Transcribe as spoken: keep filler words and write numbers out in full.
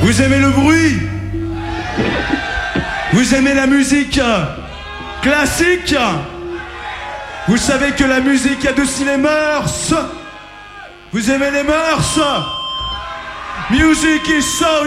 Vous aimez le bruit? Vous aimez la musique classique? Vous savez que la musique a aussi les mœurs. Vous aimez les mœurs? Music is so